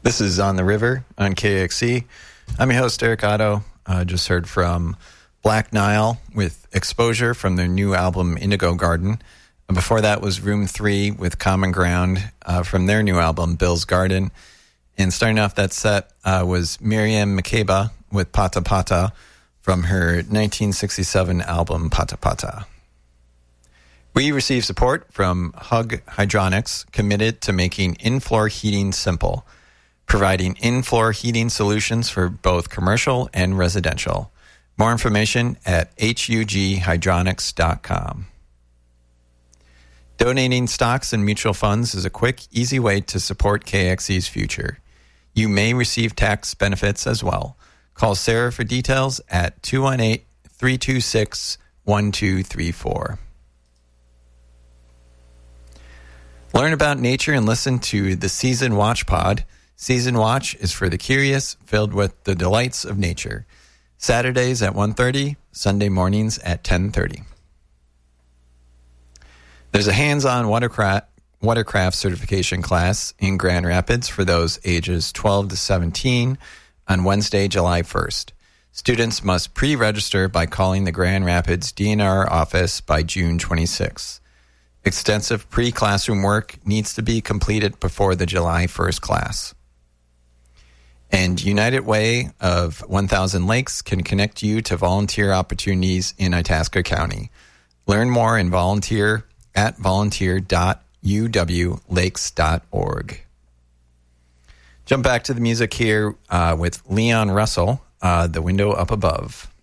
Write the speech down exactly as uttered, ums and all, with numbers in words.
This is On the River on K X C. I'm your host, Eric Otto. Uh, just heard from Black Nile with Exposure from their new album, Indigo Garden. And before that was Room three with Common Ground uh, from their new album, Bill's Garden. And starting off that set uh, was Miriam Makeba with Pata Pata from her nineteen sixty-seven album, Pata Pata. We receive support from Hug Hydronics, committed to making in-floor heating simple, providing in-floor heating solutions for both commercial and residential. More information at hug hydronics dot com. Donating stocks and mutual funds is a quick, easy way to support K X C's future. You may receive tax benefits as well. Call Sarah for details at two one eight, three two six, one two three four. Learn about nature and listen to the Season Watch Pod. Season Watch is for the curious, filled with the delights of nature. Saturdays at one thirty, Sunday mornings at ten thirty. There's a hands-on watercraft, watercraft certification class in Grand Rapids for those ages twelve to seventeen on Wednesday, July first. Students must pre-register by calling the Grand Rapids D N R office by June twenty-sixth. Extensive pre-classroom work needs to be completed before the July first class. And United Way of one thousand Lakes can connect you to volunteer opportunities in Itasca County. Learn more and volunteer at volunteer dot u w lakes dot org. Jump back to the music here uh, with Leon Russell, uh, The Window Up Above.